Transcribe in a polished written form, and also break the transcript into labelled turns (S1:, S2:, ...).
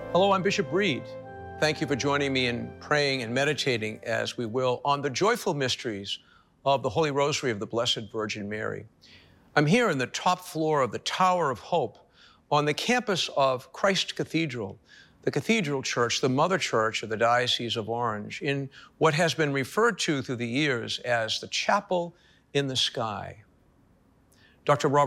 S1: Hello, I'm Bishop Reed. Thank you for joining me in praying and meditating, as we will, on the joyful mysteries of the Holy Rosary of the Blessed Virgin Mary. I'm here in the top floor of the Tower of Hope on the campus of Christ Cathedral, the cathedral church, the mother church of the Diocese of Orange, in what has been referred to through the years as the chapel in the sky. Dr. Robert